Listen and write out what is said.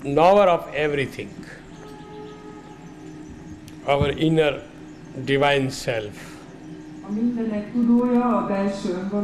knower of everything, our inner divine self. A mindenek tudója, a belső